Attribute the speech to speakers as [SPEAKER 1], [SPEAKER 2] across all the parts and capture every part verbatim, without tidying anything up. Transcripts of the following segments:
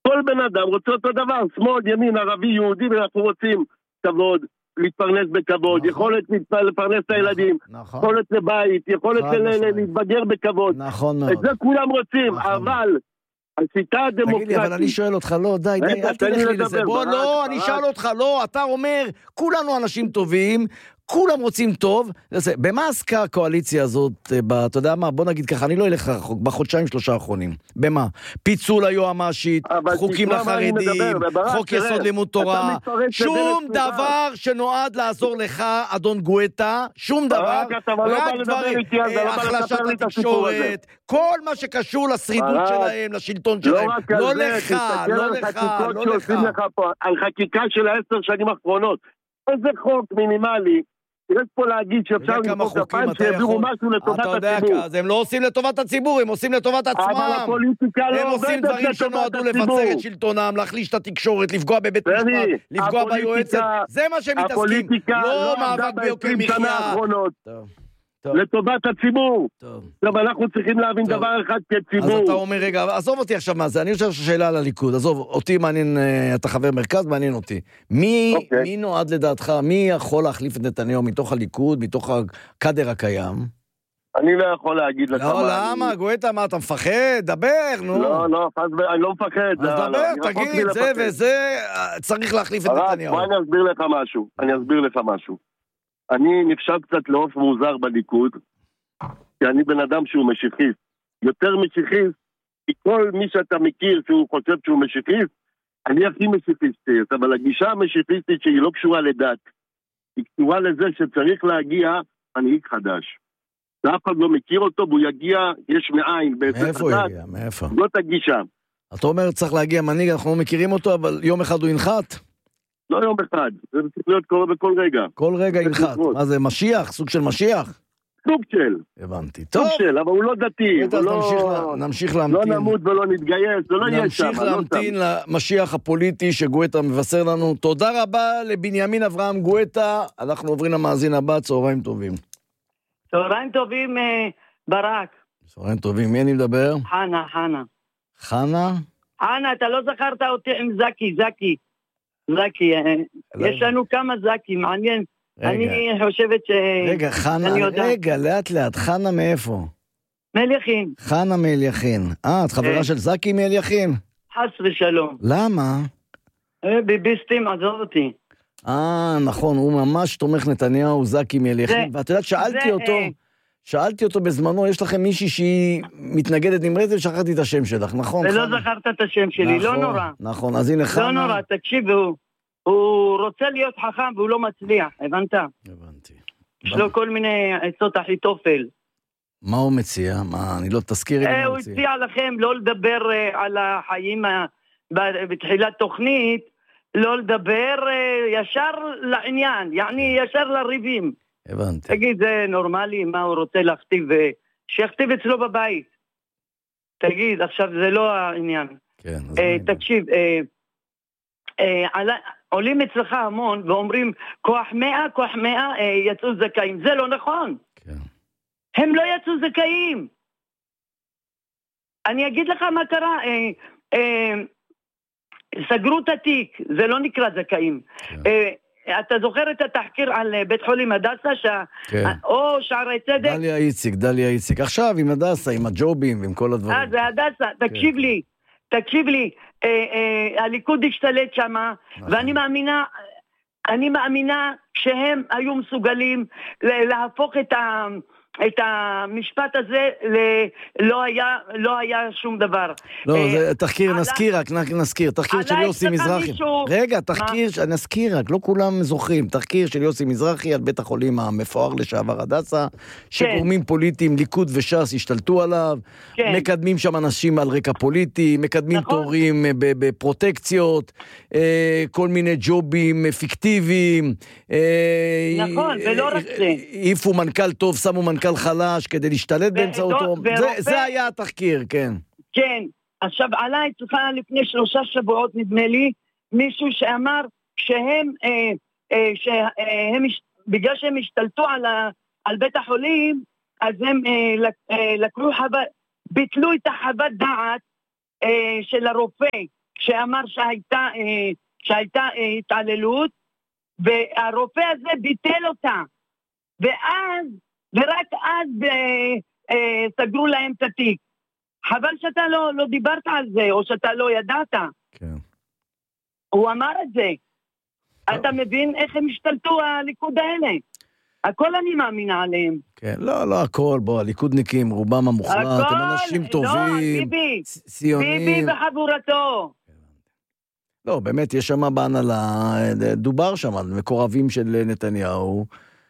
[SPEAKER 1] כל בן אדם רוצה אותו דבר, שמאל, ימין, ערבי, יהודי, ואנחנו רוצים כבוד, להתפרנס בכבוד, נכון. יכולת לפרנס את הילדים, נכון. יכולת לבית, יכולת להתבגר בכבוד.
[SPEAKER 2] נכון מאוד.
[SPEAKER 1] את זה כולם רוצים, נכון. אבל השיטה הדמוקרטית...
[SPEAKER 2] תגיד לי, אבל אני שואל אותך, לא, די, די, אל תלך לי לזה. בוא, לא, אני אשאל אותך, לא, אתה אומר, כולנו אנשים טובים, כולם רוצים טוב, במה עסקה הקואליציה הזאת, אתה יודע מה, בוא נגיד ככה, אני לא אלך רחוק, בחודשיים שלושה האחרונים, במה? פיצול היועמ"שית, חוקים לחרדים, חוק יסוד לימוד תורה, שום דבר שנועד לעזור לך, אדון גואטה, שום דבר, רק דברים, החלשת התקשורת, כל מה שקשור לשרידות שלהם, לשלטון שלהם, לא לך, לא לך, לא לך.
[SPEAKER 1] על חקיקה של העשר שנים האחרונות, איזה חוק מינימלי, יש פה להגיד שאפשר למחוק הפעם שהעבירו משהו לטובת הציבור.
[SPEAKER 2] אז הם לא עושים לטובת הציבור, הם עושים לטובת עצמם.
[SPEAKER 1] אבל הפוליטיקה לא
[SPEAKER 2] הם עושים דברים שנועדו לבצר את שלטונם, להחליש את התקשורת, לפגוע בבית משפט, לפגוע ביועצת. זה מה שהם מתעסקים.
[SPEAKER 1] הפוליטיקה
[SPEAKER 2] לא מאבק ביוקר מחיה.
[SPEAKER 1] לטובת הציבור. טוב, אנחנו צריכים להבין דבר אחד כציבור.
[SPEAKER 2] אז אתה אומר, רגע, עזוב אותי עכשיו מה זה, אני חושב ששאלה על הליכוד, עזוב, אותי מעניין, אתה חבר מרכז, מעניין אותי. מי נועד לדעתך, מי יכול להחליף את נתניהו מתוך הליכוד, מתוך הקדר הקיים?
[SPEAKER 1] אני לא יכול להגיד לך.
[SPEAKER 2] לא, למה? גואטה, מה, אתה מפחד? דבר, נו.
[SPEAKER 1] לא, לא, אני לא מפחד.
[SPEAKER 2] אז דבר, תגיד, זה וזה, צריך להחליף את נתניהו.
[SPEAKER 1] בוא אני אסביר לך משהו, אני אסביר לך משהו. אני נפשע קצת לעוף מוזר בליכוד, כי אני בן אדם שהוא משיחיסט. יותר משיחיסט, כי כל מי שאתה מכיר שהוא חושב שהוא משיחיסט, אני הכי משיחיסטית, אבל הגישה המשיחיסטית שהיא לא קשורה לדת, היא קשורה לזה שצריך להגיע מנהיג חדש. אף אחד לא מכיר אותו, והוא יגיע יש מאין.
[SPEAKER 2] מאיפה הוא יגיע? מאיפה?
[SPEAKER 1] זאת הגישה.
[SPEAKER 2] אתה אומר צריך להגיע מנהיג, אנחנו לא מכירים אותו, אבל יום אחד הוא ינחת?
[SPEAKER 1] לא יום אחד, זה צריך להיות קורה בכל רגע.
[SPEAKER 2] כל רגע ינחת. מה זה, משיח? סוג של משיח?
[SPEAKER 1] סוג של.
[SPEAKER 2] הבנתי. טוב.
[SPEAKER 1] סוג של, אבל הוא לא דתי.
[SPEAKER 2] נמשיך להמתין.
[SPEAKER 1] לא נמות ולא נתגייס, זה לא יהיה שם.
[SPEAKER 2] נמשיך להמתין למשיח הפוליטי שגואטה מבשר לנו. תודה רבה לבנימין אברהם גואטה. אנחנו עוברים למאזין הבא, צהריים טובים.
[SPEAKER 3] צהריים טובים, ברק.
[SPEAKER 2] צהריים טובים, מי אני מדבר?
[SPEAKER 3] חנה, חנה.
[SPEAKER 2] חנה?
[SPEAKER 3] חנה, אתה לא זכרת אותי עם זקי, זקי. זקי, יש לנו כמה זקי, מעניין. אני חושבת ש...
[SPEAKER 2] רגע, חנה, רגע, לאט לאט, חנה מאיפה?
[SPEAKER 3] מאליכין.
[SPEAKER 2] חנה מאליכין. אה, את חברה של זקי מאליכין?
[SPEAKER 3] חס ושלום.
[SPEAKER 2] למה?
[SPEAKER 3] ביביסטים, עזוב אותי.
[SPEAKER 2] אה, נכון, הוא ממש תומך נתניהו, זקי מאליכין. ואת יודעת, שאלתי אותו, שאלתי אותו בזמנו, יש לכם מישהי שהיא מתנגדת נמרצת, ושכחתי את השם שלך, נכון?
[SPEAKER 3] ולא זכרת את השם שלי, לא נורא.
[SPEAKER 2] נכון, אז הנה חנה.
[SPEAKER 3] לא נורא, תקשיב, הוא רוצה להיות חכם והוא לא מצליח, הבנת?
[SPEAKER 2] הבנתי.
[SPEAKER 3] יש לו כל מיני עצות אחיתופל.
[SPEAKER 2] מה הוא מציע? מה, אני לא תזכיר את
[SPEAKER 3] הוא הציע לכם לא לדבר על החיים בתחילת תוכנית, לא לדבר ישר לעניין, יעני ישר לריבים.
[SPEAKER 2] הבנתי.
[SPEAKER 3] תגיד, זה נורמלי, מה הוא רוצה להכתיב, שיכתיב אצלו בבית. תגיד, עכשיו זה לא העניין.
[SPEAKER 2] כן, אז
[SPEAKER 3] מה תקשיב, עולים אצלך המון ואומרים, כוח מאה, כוח מאה יצאו זכאים. זה לא נכון.
[SPEAKER 2] כן.
[SPEAKER 3] הם לא יצאו זכאים. אני אגיד לך מה קרה, סגרו את התיק, זה לא נקרא זכאים. כן. אתה זוכר את התחקיר על בית חולים הדסה, או שערי צדק?
[SPEAKER 2] דליה איציק, דליה איציק. עכשיו עם הדסה, עם הג'ובים ועם כל הדברים.
[SPEAKER 3] אה, זה הדסה. תקשיב לי, תקשיב לי, הליכוד השתלט שמה, ואני מאמינה, אני מאמינה שהם היו מסוגלים להפוך את ה... את המשפט הזה לא היה, לא היה שום דבר.
[SPEAKER 2] לא, זה תחקיר, נזכיר רק, נזכיר, תחקיר של יוסי מזרחי. רגע, תחקיר, נזכיר רק, לא כולם זוכרים, תחקיר של יוסי מזרחי על בית החולים המפואר לשעבר הדסה, שגורמים פוליטיים, ליכוד וש"ס השתלטו עליו, מקדמים שם אנשים על רקע פוליטי, מקדמים תורים בפרוטקציות, כל מיני ג'ובים פיקטיביים.
[SPEAKER 3] נכון, ולא רק זה.
[SPEAKER 2] איפה מנכ"ל טוב, שמו מנכ"ל מנכ"ל חלש כדי להשתלט באמצעותו. זה היה התחקיר, כן.
[SPEAKER 3] כן. עכשיו עלה אצלך לפני שלושה שבועות, נדמה לי, מישהו שאמר שהם, בגלל שהם השתלטו על בית החולים, אז הם לקחו חוות, ביטלו את החוות דעת של הרופא, שאמר שהייתה, שהייתה התעללות, והרופא הזה ביטל אותה. ואז, ורק אז סגרו להם את התיק. חבל שאתה לא, לא דיברת על זה, או שאתה לא ידעת.
[SPEAKER 2] כן.
[SPEAKER 3] הוא אמר את זה. אתה מבין איך הם השתלטו הליכוד האלה? הכל אני מאמינה עליהם.
[SPEAKER 2] כן, לא, לא הכל, בוא, הליכודניקים, רובם המוחלט, הם אנשים טובים,
[SPEAKER 3] לא, ביבי,
[SPEAKER 2] ציונים.
[SPEAKER 3] ביבי וחבורתו.
[SPEAKER 2] לא, באמת, יש שם בהנהלה, דובר שם על מקורבים של נתניהו,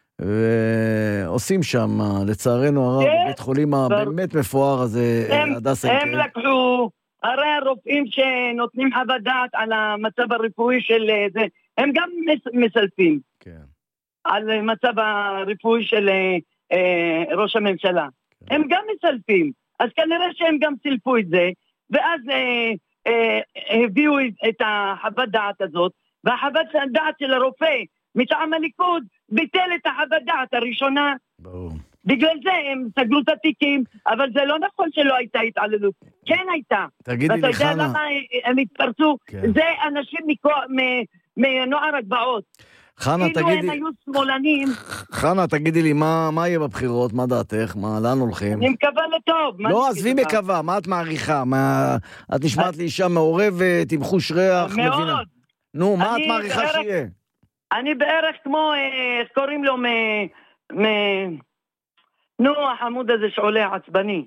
[SPEAKER 2] ועושים שם, לצערנו הרב, בבית חולים הבאמת מפואר הזה, הדסה עין כרם.
[SPEAKER 3] הם לקחו, הרי הרופאים שנותנים חוות דעת על המצב הרפואי של זה, הם גם מסלפים.
[SPEAKER 2] כן.
[SPEAKER 3] על מצב הרפואי של אה, ראש הממשלה. כן. הם גם מסלפים. אז כנראה שהם גם סילפו את זה, ואז אה, אה, הביאו את החוות דעת הזאת, והחוות דעת של הרופא מטעם הליכוד ביטל את החוות דעת הראשונה.
[SPEAKER 2] ברור.
[SPEAKER 3] בגלל זה הם סגרו את התיקים, אבל זה לא נכון שלא הייתה התעללות. כן הייתה.
[SPEAKER 2] תגידי לי, חנה.
[SPEAKER 3] ואתה יודע למה הם התפרצו? כן. זה אנשים מנוער הגבעות.
[SPEAKER 2] חנה,
[SPEAKER 3] כאילו
[SPEAKER 2] תגידי...
[SPEAKER 3] הם היו שמאלנים.
[SPEAKER 2] חנה, תגידי לי, מה, מה יהיה בבחירות? מה דעתך? מה, לאן הולכים?
[SPEAKER 3] אני מקווה לטוב.
[SPEAKER 2] לא, עזבי מקווה, מה את מעריכה? מה... את נשמעת לי אישה מעורבת, עם חוש ריח,
[SPEAKER 3] מאוד.
[SPEAKER 2] מבינה. נו, מה את מעריכה בערך, שיהיה?
[SPEAKER 3] אני בערך כמו, איך קוראים לו, מ... מ... נו, החמוד הזה שעולה עצבני.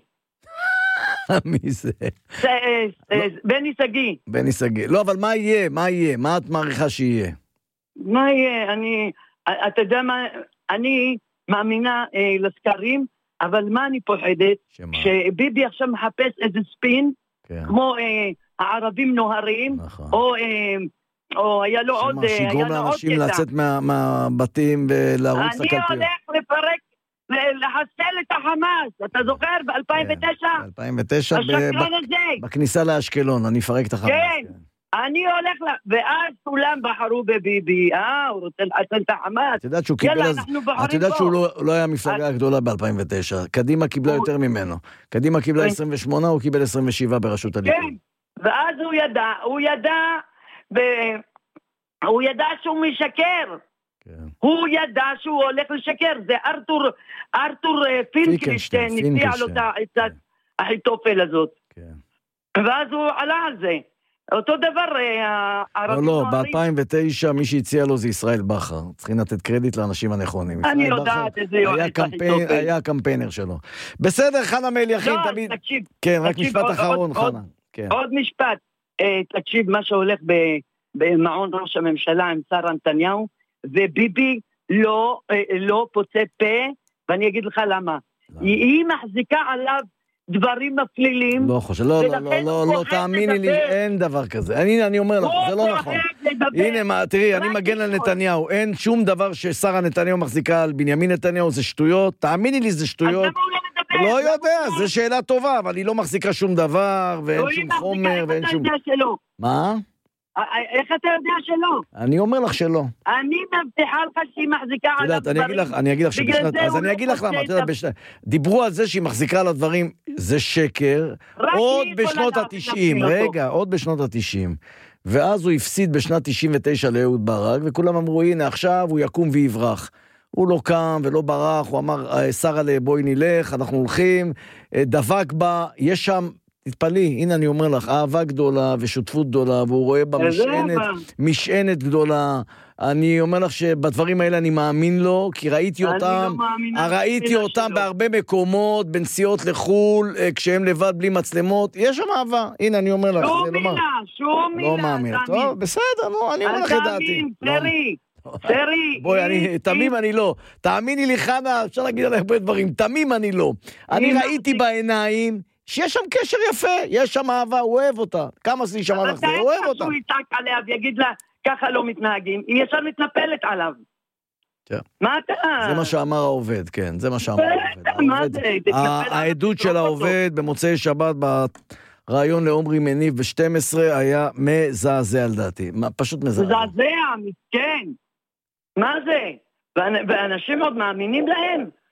[SPEAKER 2] מי זה?
[SPEAKER 3] בני סגי.
[SPEAKER 2] בני סגי. לא, אבל מה יהיה? מה יהיה? מה את מעריכה שיהיה?
[SPEAKER 3] מה יהיה? אני, אתה יודע מה, אני מאמינה אה, לסקרים, אבל מה אני פוחדת? שמה? שביבי עכשיו מחפש איזה ספין, כן. כמו אה, הערבים נוהרים, נכון. או, אה, או היה לו עוד...
[SPEAKER 2] שמה, שיגרום לאנשים לצאת מה, מהבתים ולערוץ את הקלפיות.
[SPEAKER 3] אני הולך לפרק, לחסל את החמאס, אתה זוכר? ב-אלפיים ותשע?
[SPEAKER 2] כן, ב-אלפיים ותשע, בכניסה לאשקלון, אני אפרק את החמאס.
[SPEAKER 3] כן. כן. אני הולך לה, ואז כולם בחרו בביבי, אה, הוא רוצה לחסל את החמאס.
[SPEAKER 2] את יודעת שהוא קיבל, את יודעת שהוא לא היה מפלגה גדולה ב-אלפיים ותשע, קדימה קיבלה יותר ממנו. קדימה קיבלה עשרים ושמונה, הוא קיבל עשרים ושבע בראשות הליכוד. כן,
[SPEAKER 3] ואז הוא ידע, הוא ידע, הוא ידע שהוא משקר. הוא ידע שהוא הולך לשקר, זה ארתור, ארתור פינקלשטיין, הציע לו את האחיתופל הזאת. ואז הוא עלה על זה. אותו דבר,
[SPEAKER 2] לא, לא, ב-אלפיים ותשע מי שהציע לו זה ישראל בכר. צריכים לתת קרדיט לאנשים הנכונים.
[SPEAKER 3] אני יודעת איזה יועץ.
[SPEAKER 2] היה הקמפיינר שלו. בסדר, חנה מליחין, תמיד...
[SPEAKER 3] תקשיב.
[SPEAKER 2] כן, רק משפט אחרון, חנה.
[SPEAKER 3] עוד משפט. תקשיב, מה שהולך במעון ראש הממשלה עם שרה נתניהו, וביבי לא פוצה פה, ואני אגיד לך למה. היא מחזיקה עליו דברים מפלילים.
[SPEAKER 2] לא חושב, לא, לא, לא, לא, לא, תאמיני לי, אין דבר כזה. אני, אני אומר לך, זה לא נכון. הנה, תראי, אני מגן על נתניהו, אין שום דבר ששרה נתניהו מחזיקה על בנימין נתניהו, זה שטויות, תאמיני לי, זה שטויות. לא יודע, זו שאלה טובה, אבל היא לא מחזיקה שום דבר, ואין שום חומר, ואין שום... מה?
[SPEAKER 3] איך אתה יודע שלא?
[SPEAKER 2] אני אומר לך שלא.
[SPEAKER 3] אני מבטיחה לך שהיא מחזיקה על הדברים.
[SPEAKER 2] אני אגיד לך שבשנת... אז אני אגיד לך למה, אתה יודע, דיברו על זה שהיא מחזיקה על הדברים, זה שקר, עוד בשנות ה-תשעים, רגע, עוד בשנות ה-תשעים. ואז הוא הפסיד בשנת תשעים ותשע לאהוד ברק, וכולם אמרו, הנה, עכשיו הוא יקום ויברח. הוא לא קם ולא ברח, הוא אמר, שרה בואי נלך, אנחנו הולכים, דבק בה, יש שם... תתפלאי, הנה אני אומר לך, אהבה גדולה ושותפות גדולה, והוא רואה בה משענת, משענת גדולה. אני אומר לך שבדברים האלה אני מאמין לו, כי ראיתי אותם, ראיתי אותם בהרבה מקומות, בנסיעות לחול, כשהם לבד בלי מצלמות, יש שם אהבה. הנה אני אומר לך.
[SPEAKER 3] שום מילה, שום מילה.
[SPEAKER 2] לא מאמין. טוב, בסדר, נו, אני אומר לך את דעתי.
[SPEAKER 3] סרי, סרי.
[SPEAKER 2] בואי, אני, תמים אני לא. תאמיני לי, חנה, אפשר להגיד עליך הרבה דברים, תמים אני לא. אני ראיתי בעיניים, שיש שם קשר יפה, יש שם אהבה, הוא אוהב אותה. כמה זה יישמע לך זה, הוא אוהב אותה.
[SPEAKER 3] אבל אתה יצעק עליה ויגיד לה, ככה לא מתנהגים, היא ישר מתנפלת עליו. מה אתה?
[SPEAKER 2] זה מה שאמר העובד, כן, זה מה שאמר העובד.
[SPEAKER 3] מה זה?
[SPEAKER 2] העדות של העובד במוצאי שבת ברעיון לעומרי מניב ב-שתים עשרה היה מזעזע לדעתי, פשוט מזעזע.
[SPEAKER 3] מזעזע, מסכן. מה זה? ואנשים עוד מאמינים להם?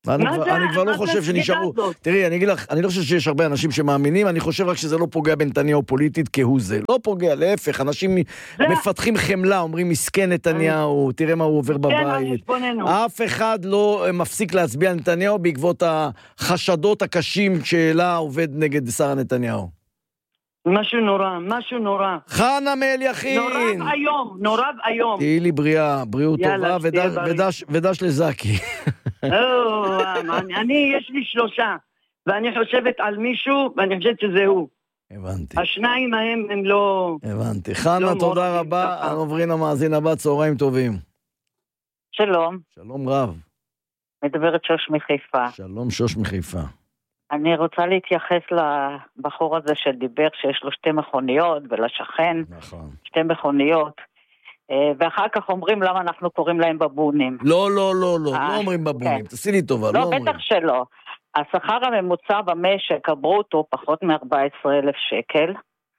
[SPEAKER 2] אני כבר, אני כבר לא חושב שנשארו, תראי, אני אגיד לך, אני לא חושב שיש הרבה אנשים שמאמינים, אני חושב רק שזה לא פוגע בנתניהו פוליטית כהוא זה, לא פוגע, להפך, אנשים מפתחים חמלה, אומרים מסכן נתניהו, תראה מה הוא עובר בבית, אף אחד לא מפסיק להצביע נתניהו בעקבות החשדות הקשים שאלה עובד נגד שר נתניהו.
[SPEAKER 3] משהו נורא, משהו נורא.
[SPEAKER 2] חנה מאליכין.
[SPEAKER 3] נורא היום, נורא היום.
[SPEAKER 2] תהי לי בריאה, בריאות טובה, ודש לזקי.
[SPEAKER 3] אני, יש לי שלושה, ואני חושבת על מישהו, ואני חושבת שזה הוא.
[SPEAKER 2] הבנתי.
[SPEAKER 3] השניים ההם הם לא...
[SPEAKER 2] הבנתי. חנה, תודה רבה. אנחנו עוברים למאזין הבא, צהריים טובים.
[SPEAKER 4] שלום.
[SPEAKER 2] שלום רב.
[SPEAKER 4] מדברת שוש מחיפה.
[SPEAKER 2] שלום שוש מחיפה.
[SPEAKER 4] אני רוצה להתייחס לבחור הזה שדיבר שיש לו שתי מכוניות, ולשכן
[SPEAKER 2] נכון.
[SPEAKER 4] שתי מכוניות, ואחר כך אומרים למה אנחנו קוראים להם בבונים.
[SPEAKER 2] לא, לא, לא, לא, לא אומרים בבונים, תעשי לי טובה, לא אומרים.
[SPEAKER 4] לא, בטח שלא. השכר הממוצע במשק, הברוטו, פחות מ-ארבעה עשר אלף שקל,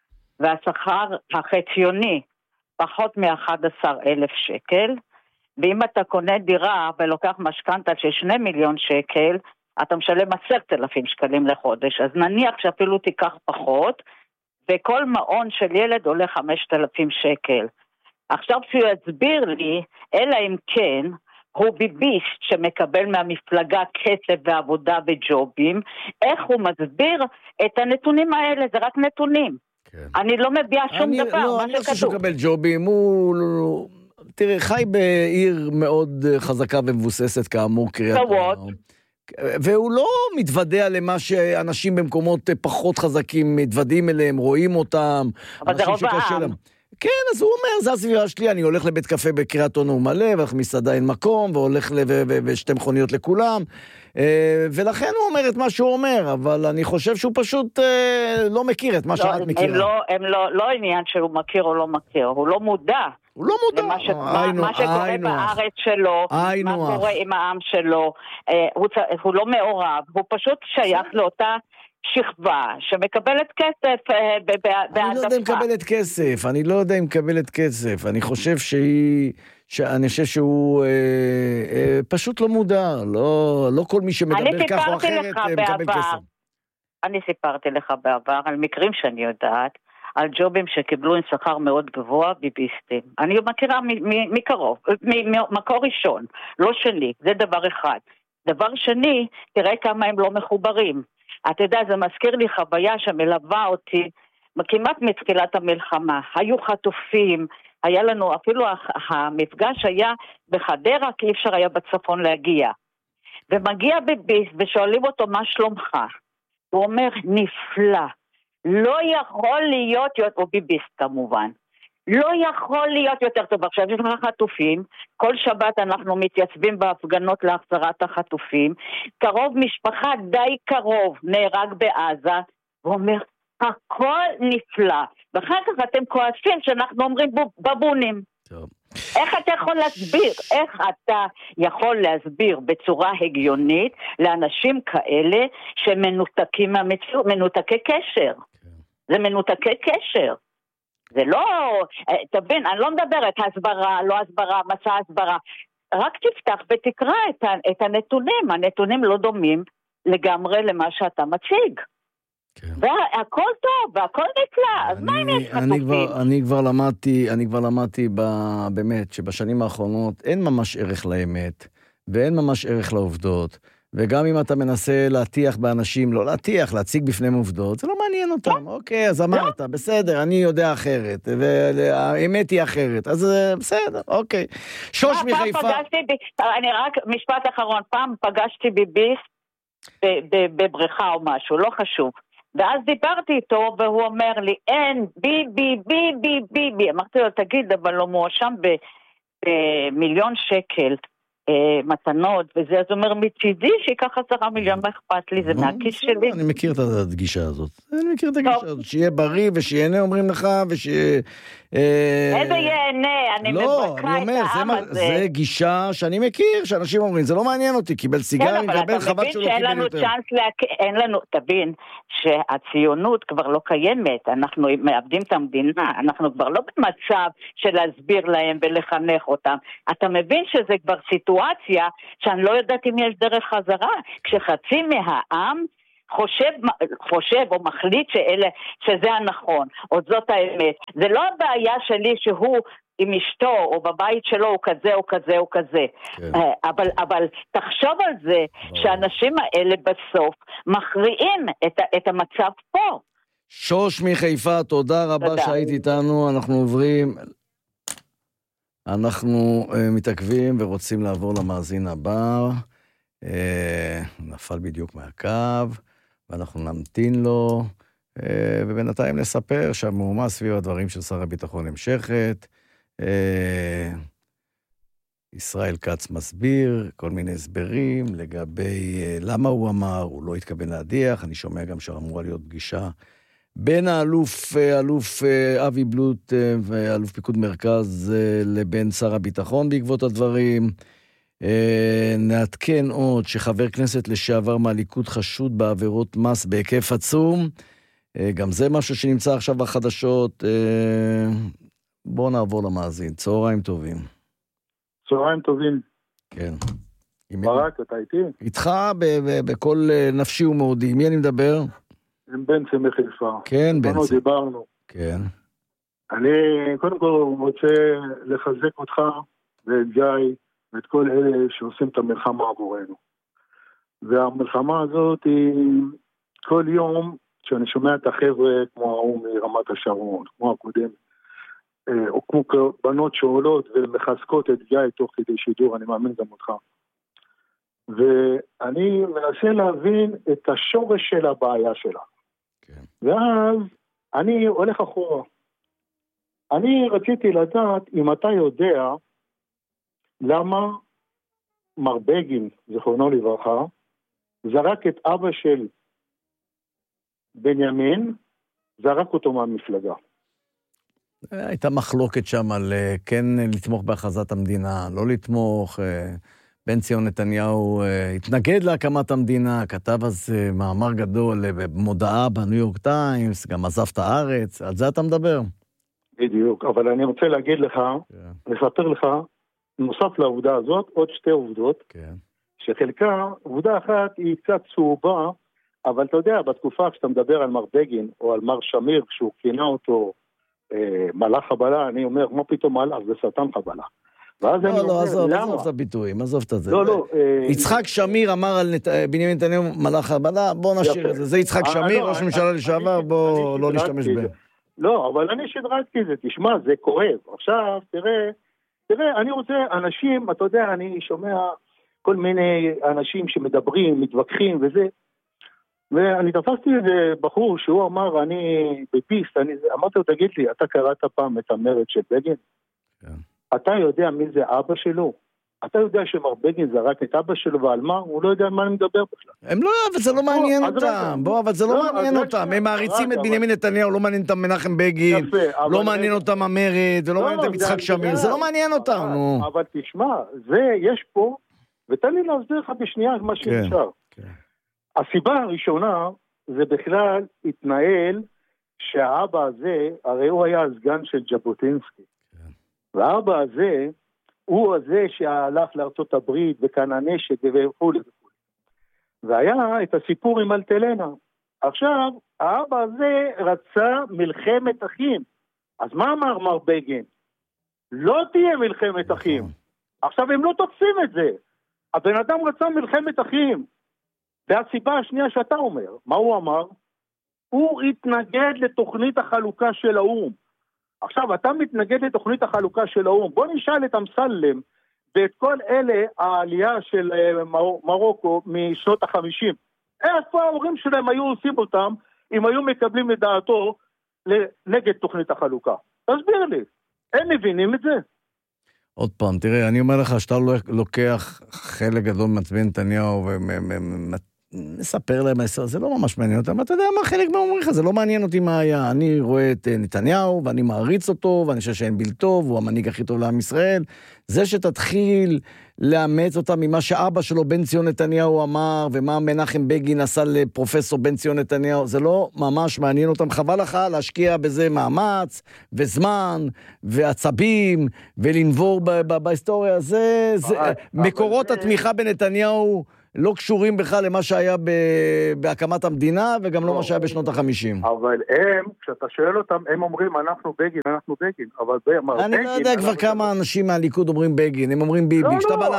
[SPEAKER 4] והשכר החציוני, פחות מ-אחד עשר אלף שקל, ואם אתה קונה דירה ולוקח משכנתה של שני מיליון שקל, אתה משלם עשרת אלפים שקלים לחודש, אז נניח שאפילו תיקח פחות, וכל מעון של ילד עולה חמשת אלפים שקל. עכשיו שהוא יסביר לי, אלא אם כן, הוא ביביסט שמקבל מהמפלגה כסף ועבודה וג'ובים, איך הוא מסביר את הנתונים האלה, זה רק נתונים. כן. אני לא מביע שום
[SPEAKER 2] אני,
[SPEAKER 4] דבר,
[SPEAKER 2] לא,
[SPEAKER 4] מה
[SPEAKER 2] אני לא חושב
[SPEAKER 4] שכתוב.
[SPEAKER 2] שהוא מקבל ג'ובים, הוא... תראה, חי בעיר מאוד חזקה ומבוססת, כאמור, קריית
[SPEAKER 4] סוואט.
[SPEAKER 2] והוא לא מתוודע למה שאנשים במקומות פחות חזקים מתוודעים אליהם, רואים אותם.
[SPEAKER 4] אבל זה רוב העם.
[SPEAKER 2] כן, אז הוא אומר, זה הסביבה שלי, אני הולך לבית קפה בקריית אונו הוא מלא, והולך מסעדה אין מקום, והולך ושתי מכוניות לכולם, ולכן הוא אומר את מה שהוא אומר, אבל אני חושב שהוא פשוט לא מכיר את מה שאת מכירה.
[SPEAKER 4] הם לא עניין שהוא מכיר או לא מכיר, הוא לא מודע.
[SPEAKER 2] הוא לא מודע.
[SPEAKER 4] מה שקורה בארץ שלו, מה קורה עם העם שלו, הוא לא מעורב, הוא פשוט שייך לאותה שכבה שמקבלת כסף בהעדפה.
[SPEAKER 2] אני לא יודע אם מקבלת כסף, אני לא יודע אם מקבלת כסף, אני חושב שהיא, אני חושב שהוא אה, אה, פשוט לא מודע, לא, לא כל מי שמדבר כך או אחרת מקבל כסף.
[SPEAKER 4] אני סיפרתי לך בעבר על מקרים שאני יודעת, על ג'ובים שקיבלו עם שכר מאוד גבוה ביביסטים. אני מכירה מקרוב, ממקור ראשון, לא שני, זה דבר אחד. דבר שני, תראה כמה הם לא מחוברים. אתה יודע, זה מזכיר לי חוויה שמלווה אותי כמעט מתחילת המלחמה. היו חטופים, היה לנו, אפילו המפגש היה בחדרה, כי אי אפשר היה בצפון להגיע. ומגיע ביביסט ושואלים אותו מה שלומך. הוא אומר, נפלא. לא יכול להיות, או ביביסט כמובן, לא יכול להיות יותר טוב. עכשיו יש לך חטופים, כל שבת אנחנו מתייצבים בהפגנות להחזרת החטופים, קרוב משפחה די קרוב נהרג בעזה, הוא אומר, הכל נפלא, ואחר כך אתם כועסים שאנחנו אומרים בבונים. טוב. איך אתה יכול להסביר, איך אתה יכול להסביר בצורה הגיונית לאנשים כאלה שמנותקים מהמציאות, מנותקי קשר. זה מנותקי קשר. זה לא, תבין, אני לא מדברת הסברה, לא הסברה, מסע הסברה. רק תפתח ותקרא את, את הנתונים. הנתונים לא דומים לגמרי למה שאתה מציג. כן. והכל טוב, והכל נפלא. אז מה אם יש חטופים?
[SPEAKER 2] אני כבר למדתי, אני כבר למדתי באמת שבשנים האחרונות אין ממש ערך לאמת, ואין ממש ערך לעובדות. וגם אם אתה מנסה להטיח באנשים, לא להטיח, להציג בפניהם עובדות, זה לא מעניין אותם. אוקיי, אז אמרת, בסדר, אני יודע אחרת, והאמת היא אחרת, אז בסדר, אוקיי. שוש מחיפה.
[SPEAKER 4] אני רק, משפט אחרון, פעם פגשתי ביביסט בבריכה או משהו, לא חשוב. ואז דיברתי איתו, והוא אומר לי, אין, ביבי, ביבי, ביבי. אמרתי לו, תגיד, אבל לא מואשם במיליון שקל. מתנות, וזה אז אומר מצידי שיקח עשרה מיליון, מה אכפת לי, זה מהכיס שלי.
[SPEAKER 2] אני מכיר את הגישה הזאת, אני מכיר את הגישה הזאת, שיהיה בריא ושיהנה אומרים לך, ושיהיה...
[SPEAKER 4] איזה יהנה, אני מבקרה את העם הזה.
[SPEAKER 2] זה גישה שאני מכיר, שאנשים אומרים, זה לא מעניין אותי, קיבל סיגר, קיבל חבל שלא קיבל יותר.
[SPEAKER 4] אין לנו, תבין, שהציונות כבר לא קיימת, אנחנו מאבדים את המדינה, אנחנו כבר לא במצב של להסביר להם ולחנך אותם. אתה מבין שזה כבר סיטואציה, סיטואציה שאני לא יודעת אם יש דרך חזרה, כשחצי מהעם חושב, חושב או מחליט שאלה, שזה הנכון, או זאת האמת. זה לא הבעיה שלי שהוא עם אשתו או בבית שלו הוא כזה או כזה או כזה. כן. אבל, אבל תחשוב על זה שהאנשים האלה בסוף מכריעים את, את המצב פה.
[SPEAKER 2] שוש מחיפה, תודה רבה תודה. שהיית איתנו. אנחנו עוברים, אנחנו uh, מתעכבים ורוצים לעבור למאזין הבא. Uh, נפל בדיוק מהקו, ואנחנו נמתין לו, uh, ובינתיים נספר שהמהומה סביב הדברים של שר הביטחון המשכת. Uh, ישראל כץ מסביר כל מיני הסברים לגבי uh, למה הוא אמר, הוא לא התכוון להדיח. אני שומע גם שאמורה להיות פגישה בין האלוף, אלוף אבי בלוט ואלוף פיקוד מרכז לבין שר הביטחון בעקבות הדברים. נעדכן עוד שחבר כנסת לשעבר מהליכוד חשוד בעבירות מס בהיקף עצום. גם זה משהו שנמצא עכשיו בחדשות. בואו נעבור למאזין. צהריים טובים.
[SPEAKER 5] צהריים טובים.
[SPEAKER 2] כן.
[SPEAKER 5] ברק, אתה איתי?
[SPEAKER 2] איתך בכל נפשי ומאודי. מי אני מדבר?
[SPEAKER 5] עם בנצי מחיפה.
[SPEAKER 2] כן, בנצי.
[SPEAKER 5] דיברנו.
[SPEAKER 2] כן.
[SPEAKER 5] אני קודם כל רוצה לחזק אותך ואת גיא ואת כל אלה שעושים את המלחמה עבורנו. והמלחמה הזאת היא כל יום שאני שומע את החבר'ה כמו ההוא מרמת השרון, כמו הקודם, או כמו בנות שעולות ומחזקות את גיא תוך כדי שידור, אני מאמין גם אותך. ואני מנסה להבין את השורש של הבעיה שלה. כן. ואז אני הולך אחורה. אני רציתי לדעת אם אתה יודע למה מר בגין, זכרונו לברכה, זרק את אבא של בנימין, זרק אותו מהמפלגה.
[SPEAKER 2] הייתה מחלוקת שם על כן לתמוך בהכרזת המדינה, לא לתמוך. בן ציון נתניהו התנגד להקמת המדינה, כתב אז מאמר גדול במודעה בניו יורק טיימס, גם עזב את הארץ. על זה אתה מדבר?
[SPEAKER 5] בדיוק, אבל אני רוצה להגיד לך, yeah. לספר לך, נוסף לעובדה הזאת, עוד שתי עובדות, okay. שחלקה, עובדה אחת היא קצת צהובה, אבל אתה יודע, בתקופה כשאתה מדבר על מר בגין, או על מר שמיר, כשהוא כינה אותו אה, מלאך חבלה, אני אומר, מה פתאום מלאך? זה שטן חבלה. ואז
[SPEAKER 2] לא,
[SPEAKER 5] אני
[SPEAKER 2] לא,
[SPEAKER 5] אומר,
[SPEAKER 2] עזוב,
[SPEAKER 5] למה?
[SPEAKER 2] עזוב את הביטויים, עזוב את זה.
[SPEAKER 5] לא, לא.
[SPEAKER 2] יצחק שמיר אמר על בנימין נתניהו מלאך חבלה, בוא נשאיר את זה. זה יצחק שמיר, ראש ממשלה לשעבר, בוא לא נשתמש בהם.
[SPEAKER 5] לא, אבל אני שדרדתי זה, תשמע, זה כואב. עכשיו, תראה, תראה, אני רוצה, אנשים, אתה יודע, אני שומע כל מיני אנשים שמדברים, מתווכחים וזה, ואני תפסתי איזה בחור שהוא אמר, אני בפיסט, אני אמרתי לו, תגיד לי, אתה קראת פעם את המרד של בגין? כן. אתה יודע מי זה אבא שלו? אתה יודע שמר בגין זרק את אבא שלו ועל מה? הוא לא יודע על מה אני מדבר בכלל.
[SPEAKER 2] הם לא, אבל זה לא מעניין אותם. בוא, אבל זה לא מעניין אותם. הם מעריצים את בנימין נתניהו, לא מעניין אותם מנחם בגין, לא מעניין אותם המרד, ולא מעניין אותם יצחק שמיר. זה לא מעניין אותם, נו.
[SPEAKER 5] אבל תשמע, זה יש פה, ותן לי להסביר לך בשנייה מה שנשאר. הסיבה הראשונה, זה בכלל התנהל שהאבא הזה, הרי הוא היה הסגן של ז'בוטינסקי. והאבא הזה, הוא הזה שהלך לארצות הברית וקנה נשק וכו' וכו'. והיה את הסיפור עם אלטלנה. עכשיו, האבא הזה רצה מלחמת אחים. אז מה אמר מר בגין? לא תהיה מלחמת אחים. עכשיו, הם לא תופסים את זה. הבן אדם רצה מלחמת אחים. והסיבה השנייה שאתה אומר, מה הוא אמר? הוא התנגד לתוכנית החלוקה של האום. עכשיו, אתה מתנגד לתוכנית החלוקה של האום. בוא נשאל את אמסלם ואת כל אלה, העלייה של מר... מרוקו משנות החמישים. איפה ההורים שלהם היו עושים אותם אם היו מקבלים את דעתו נגד תוכנית החלוקה? תסביר לי, הם מבינים את זה?
[SPEAKER 2] עוד פעם, תראה, אני אומר לך שאתה לוקח חלק גדול מצביעי נתניהו נספר להם, זה לא ממש מעניין אותם, אתה יודע מה, חלק מה אומרים לך, זה לא מעניין אותי מה היה, אני רואה את נתניהו, ואני מעריץ אותו, ואני חושב שאין ביל טוב, הוא המנהיג הכי טוב לעם ישראל, זה שתתחיל לאמץ אותה ממה שאבא שלו בן ציון נתניהו אמר, ומה מנחם בגין עשה לפרופסור בן ציון נתניהו, זה לא ממש מעניין אותם, חבל לך להשקיע בזה מאמץ, וזמן, ועצבים, ולנבור ב- ב- בהיסטוריה, זה, זה מקורות התמיכה בנתניהו, לא קשורים בכלל למה שהיה ב- בהקמת המדינה, וגם לא מה שהיה בשנות החמישים.
[SPEAKER 5] אבל הם, כשאתה שואל אותם, הם אומרים, אנחנו בגין, אנחנו בגין, אבל
[SPEAKER 2] אני לא יודע כבר כמה אנשים מהליכוד אומרים בגין, הם אומרים ביבי.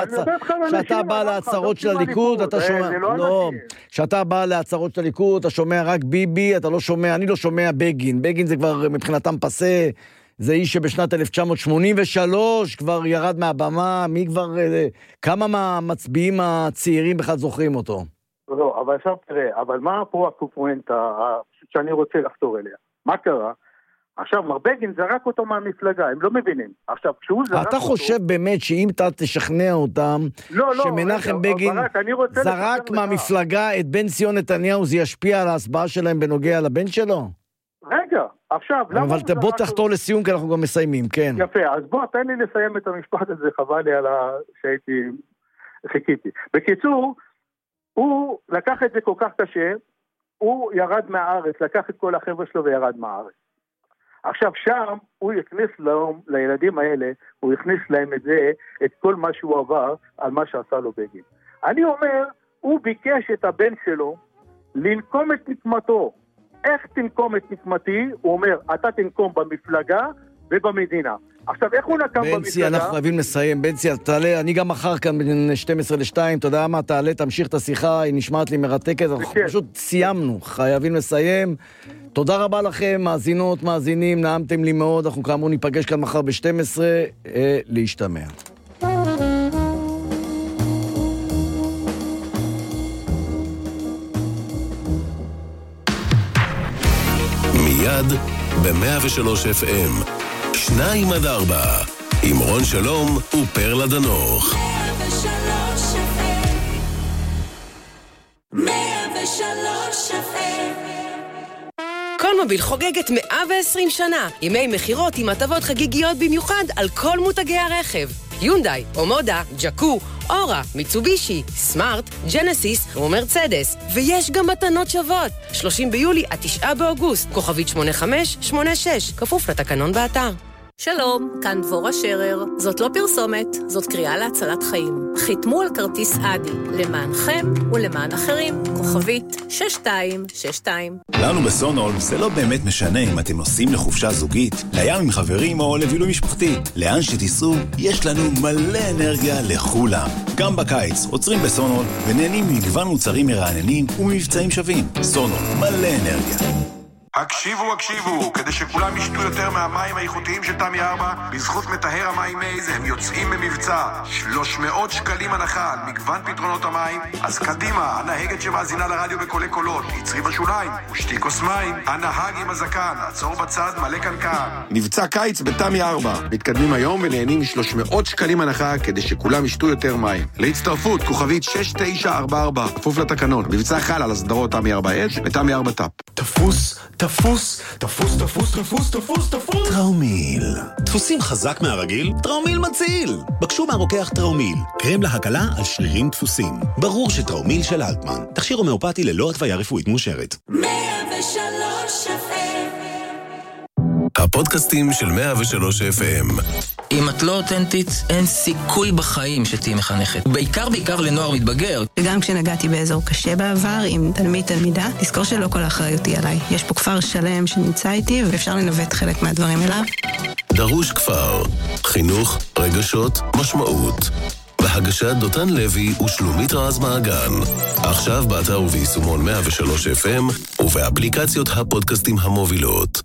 [SPEAKER 2] כשאתה בא להצהרות של הליכוד, אתה שומע... לא, כשאתה בא להצהרות של הליכוד, אתה שומע רק ביבי, אתה לא שומע, אני לא שומע בגין. בגין זה כבר מבחינתם פסה, זה איש שבשנת אלף תשע מאות שמונים ושלוש כבר ירד מהבמה, מי כבר, כמה מהמצביעים הצעירים בכלל זוכרים אותו?
[SPEAKER 5] לא, אבל עכשיו תראה, אבל מה פה הפופואנטה שאני רוצה לחתור אליה? מה קרה? עכשיו, מר בגין זרק אותו מהמפלגה, הם לא מבינים. עכשיו, כשהוא זרק אותו...
[SPEAKER 2] אתה חושב באמת שאם אתה תשכנע אותם,
[SPEAKER 5] לא, לא,
[SPEAKER 2] שמנחם
[SPEAKER 5] רגע,
[SPEAKER 2] בגין
[SPEAKER 5] ברק,
[SPEAKER 2] זרק מהמפלגה את בן ציון נתניהו, זה ישפיע על ההצבעה שלהם בנוגע לבן שלו?
[SPEAKER 5] רגע, עכשיו...
[SPEAKER 2] אבל בוא תחתור לסיום, כי אנחנו גם מסיימים, כן.
[SPEAKER 5] יפה, אז בוא, תן לי לסיים את המשפט הזה, חבל לי על ה... שהייתי... חיכיתי. בקיצור, הוא לקח את זה כל כך קשה, הוא ירד מהארץ, לקח את כל החבר'ה שלו וירד מהארץ. עכשיו שם הוא הכניס להם, לילדים האלה, הוא הכניס להם את זה, את כל מה שהוא עבר על מה שעשה לו בגין. אני אומר, הוא ביקש את הבן שלו לנקום את נקמתו. איך תנקום את נקמתי? הוא אומר, אתה תנקום במפלגה ובמדינה. עכשיו, איך הוא נקם במפלגה?
[SPEAKER 2] בנצי, אנחנו חייבים לסיים. בנצי, תעלה, אני גם מחר כאן בין שתים עשרה לשתיים, אתה יודע מה, תעלה, תמשיך את השיחה, היא נשמעת לי מרתקת, אנחנו פשוט סיימנו, חייבים לסיים. תודה רבה לכם, מאזינות, מאזינים, נעמתם לי מאוד, אנחנו כאמור ניפגש כאן מחר ב-שתים עשרה, אה, להשתמע.
[SPEAKER 6] מיד ב-מאה ושלוש אף אם, שניים עד ארבע, עם רון שלום ופרלה דנוך.
[SPEAKER 7] מאה ושלוש אף אם, מאה ושלוש אף אם.
[SPEAKER 8] קולמוביל חוגגת מאה ועשרים שנה, ימי מחירות עם הטבות חגיגיות במיוחד על כל מותגי הרכב. יונדאי, אומודה, ג'קו, אורה, מיצובישי, סמארט, ג'נסיס ומרצדס. ויש גם מתנות שוות. שלושים ביולי עד תשעה באוגוסט, כוכבית שמונה חמש שמונה שש, כפוף לתקנון באתר.
[SPEAKER 9] שלום, כאן דבורה שרר. זאת לא פרסומת, זאת קריאה להצלת חיים. חיתמו על כרטיס אדי, למענכם ולמען אחרים. כוכבית שש שתיים שש שתיים.
[SPEAKER 10] לנו בסונול זה לא באמת משנה אם אתם נוסעים לחופשה זוגית, לים עם חברים או לבילוי משפחתי. לאן שתיסעו, יש לנו מלא אנרגיה לכולם. גם בקיץ עוצרים בסונול ונהנים ממגוון מוצרים מרעננים וממבצעים שווים. סונול, מלא אנרגיה.
[SPEAKER 11] הקשיבו, הקשיבו, כדי שכולם ישתו יותר מהמים האיכותיים של תמי ארבע, בזכות מטהר המים מייז הם יוצאים במבצע שלוש מאות שקלים הנחה על מגוון פתרונות המים. אז קדימה, הנהגת שמאזינה לרדיו בקולי קולות, יצרי בשוליים ושתי כוס מים. הנהג עם הזקן, עצור בצד, מלא קנקן. מבצע קיץ בתמי ארבע, מתקדמים היום ונהנים מ-שלוש מאות שקלים הנחה כדי שכולם ישתו יותר מים. להצטרפות, כוכבית שש תשע ארבע ארבע, כפוף לתקנון. מבצע חל על הסדרות תמי ארבע אדג' ותמי ארבע טאפ.
[SPEAKER 10] תפוס, תפוס, תפוס, תפוס, תפוס, תפוס, תפוס. טראומיל. דפוסים חזק מהרגיל? טראומיל מציל. בקשו מהרוקח טראומיל. קרם להקלה על שרירים דפוסים. ברור שטראומיל של אלטמן. תכשיר הומאופתי ללא התוויה רפואית מאושרת.
[SPEAKER 7] מאה ושלוש אף אם.
[SPEAKER 6] הפודקאסטים של מאה ושלוש אף אם.
[SPEAKER 12] אם את לא אותנטית, אין סיכוי בחיים שתהי מחנכת. בעיקר בעיקר לנוער מתבגר.
[SPEAKER 13] וגם כשנגעתי באזור קשה בעבר עם תלמיד תלמידה, לזכור שלא כל האחריות היא עליי. יש פה כפר שלם שנמצא איתי, ואפשר לנווט חלק מהדברים אליו.
[SPEAKER 6] דרוש כפר. חינוך, רגשות, משמעות. בהגשת דותן לוי ושלומית רז מעגן. עכשיו באתר וביישומון מאה ושלוש אף אם ובאפליקציות הפודקאסטים המובילות.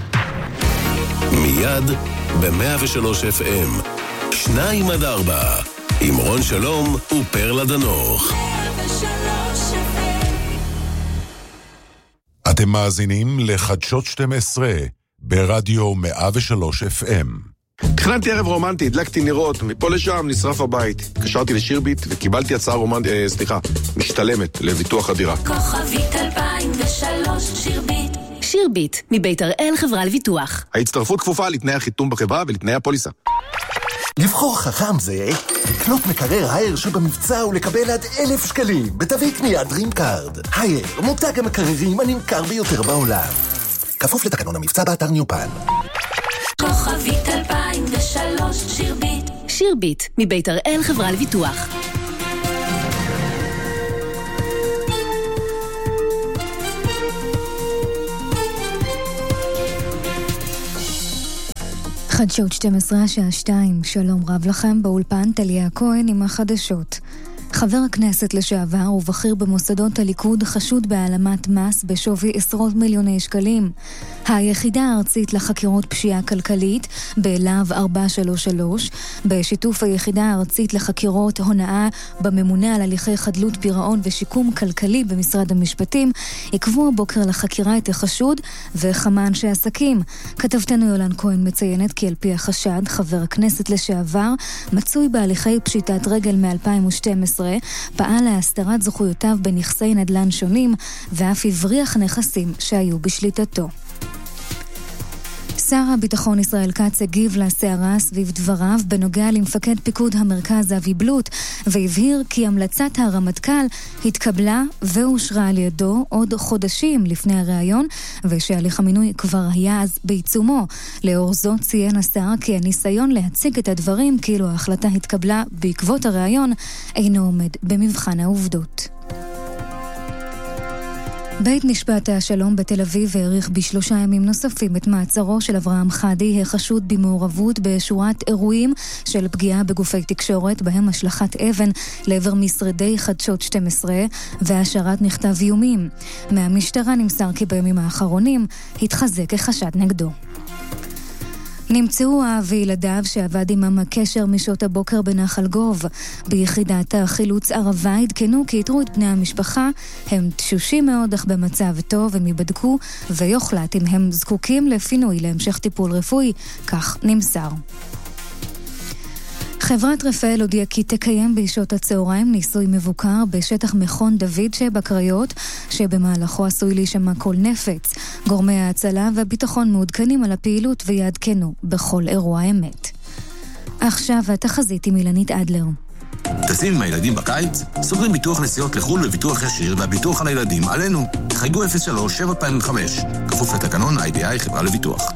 [SPEAKER 6] מיד ב-מאה ושלוש אף אם, שניים עד ארבע, עם רון שלום ופרלה דנוך.
[SPEAKER 14] אתם מאזינים לחדשות שתים עשרה ברדיו מאה ושלוש אף אם.
[SPEAKER 11] תכננתי ערב רומנטי, הדלקתי נרות, מפה לשם נשרף הבית. קשרתי לשירביט וקיבלתי הצעה רומנטית, אה, סליחה, משתלמת לביטוח הדירה.
[SPEAKER 7] כוכבית אלפיים ושלוש שירביט.
[SPEAKER 14] שירביט, מבית הראל חברה לביטוח.
[SPEAKER 11] ההצטרפות כפופה לתנאי החיתום בחברה ולתנאי הפוליסה.
[SPEAKER 15] לבחור חכם זה, לקנות מקרר הייר שבמבצע ולקבל עד אלף שקלים בתווי קנייה דרים קארד. הייר, מותג המקררים הנמכר ביותר בעולם. כפוף לתקנון המבצע באתר ניופן.
[SPEAKER 7] כוכבית אלפיים ושלוש שירביט.
[SPEAKER 14] שירביט, מבית הראל חברה לביטוח.
[SPEAKER 16] חדשות שתים עשרה השעה שתיים, שלום רב לכם, באולפן טליה כהן עם החדשות. חבר הכנסת לשעבר ובכיר במוסדות הליכוד חשוד בהעלמת מס בשווי עשרות מיליוני שקלים. היחידה הארצית לחקירות פשיעה כלכלית בלהב ארבע שלוש שלוש, בשיתוף היחידה הארצית לחקירות הונאה בממונה על הליכי חדלות פירעון ושיקום כלכלי במשרד המשפטים, עקבו הבוקר לחקירה את החשוד וכמה אנשי עסקים. כתבתנו יולן כהן מציינת כי על פי החשד, חבר הכנסת לשעבר מצוי בהליכי פשיטת רגל מ-אלפיים ושתים עשרה, פעל להסתרת זכויותיו בנכסי נדל"ן שונים ואף הבריח נכסים שהיו בשליטתו. שר הביטחון ישראל כץ הגיב לסערה סביב דבריו בנוגע למפקד פיקוד המרכז אבי בלוט, והבהיר כי המלצת הרמטכ"ל התקבלה ואושרה על ידו עוד חודשים לפני הראיון, ושהליך המינוי כבר היה אז בעיצומו. לאור זאת ציין השר כי הניסיון להציג את הדברים כאילו ההחלטה התקבלה בעקבות הראיון אינו עומד במבחן העובדות. בית משפט השלום בתל אביב העריך בשלושה ימים נוספים את מעצרו של אברהם חדי, החשוד במעורבות בשורת אירועים של פגיעה בגופי תקשורת, בהם השלכת אבן לעבר משרדי חדשות שתים עשרה והשארת מכתב איומים. מהמשטרה נמסר כי בימים האחרונים התחזק החשד נגדו. נמצאו האב וילדיו שעבד עמם הקשר משעות הבוקר בנחל גוב. ביחידת החילוץ ערבה עדכנו כי יתרו את בני המשפחה, הם תשושים מאוד אך במצב טוב, הם ייבדקו ויוחלט אם הם זקוקים לפינוי להמשך טיפול רפואי, כך נמסר. חברת רפאל הודיעה כי תקיים בשעות הצהריים ניסוי מבוקר בשטח מכון דוד שבקריות, שבמהלכו עשוי להישמע כל נפץ. גורמי ההצלה והביטחון מעודכנים על הפעילות ויעדכנו בכל אירוע אמת. עכשיו התחזית עם אילנית אדלר.
[SPEAKER 17] טסים עם הילדים בקיץ? סוגרים ביטוח נסיעות לחול וביטוח ישיר והביטוח על הילדים עלינו. חייגו אפס שלוש שבע פעמים חמש. כפוף לתקנון איי בי איי חברה לביטוח.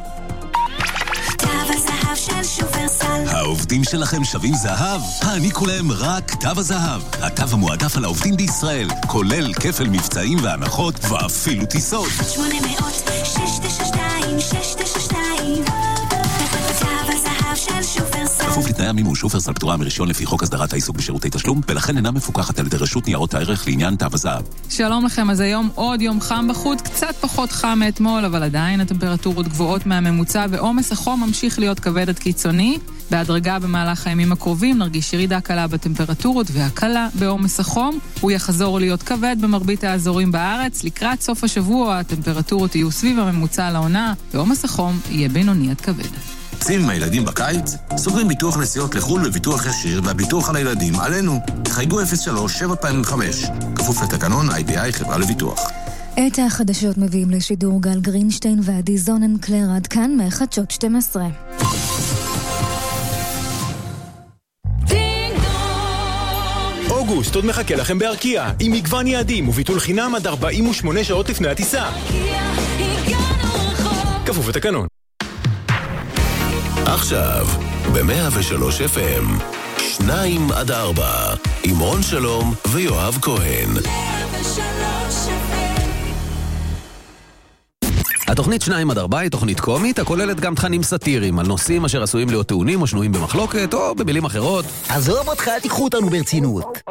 [SPEAKER 10] העובדים שלכם שווים זהב? העניקו להם רק תו הזהב, התו המועדף על העובדים בישראל, כולל כפל מבצעים והנחות ואפילו טיסות.
[SPEAKER 7] שמונה מאות שש תשע שתיים שש תשע שתיים תו הזהב של שופרסל.
[SPEAKER 10] כפוף לתנאי המימוש, שופרסל פטורה מרישיון לפי חוק הסדרת העיסוק בשירותי תשלום, ולכן אינה מפוקחת על ידי רשות ניירות הערך לעניין תו הזהב.
[SPEAKER 18] שלום לכם, אז היום עוד יום חם בחוץ, קצת פחות חם מאתמול, אבל עדיין הטמפרטורות גבוהות מהממוצע, ועומס החום ממשיך להיות כבד עד קיצוני. בהדרגה במהלך הימים הקרובים נרגיש ירידה קלה בטמפרטורות והקלה בעומס החום. הוא יחזור להיות כבד במרבית האזורים בארץ. לקראת סוף השבוע הטמפרטורות יהיו סביב הממוצע לעונה, ועומס החום יהיה בינוני עד כבד.
[SPEAKER 17] טסים עם הילדים בקיץ? סוגרים ביטוח נסיעות לחול וביטוח ישיר והביטוח על הילדים עלינו. חייגו אפס שלוש שבע פעמים חמש. כפוף לתקנון איי בי איי חברה לביטוח.
[SPEAKER 16] את החדשות מביאים לשידור גל גרינשטיין ועדי זוננקלר. עד כאן מהחדשות שתים עשרה.
[SPEAKER 19] אוגוסט עוד מחכה לכם בארקיע, עם מגוון יעדים וביטול חינם עד ארבעים ושמונה שעות לפני הטיסה. כפוף לתקנון.
[SPEAKER 6] עכשיו, ב-מאה ושלוש אף אם, שניים עד ארבע, עם רון שלום ויואב כהן.
[SPEAKER 20] התוכנית שניים עד ארבע היא תוכנית קומית, הכוללת גם תכנים סאטיריים על נושאים אשר עשויים להיות טעונים או שנויים במחלוקת, או במילים אחרות.
[SPEAKER 15] עזוב אותך, אל תיקחו אותנו ברצינות.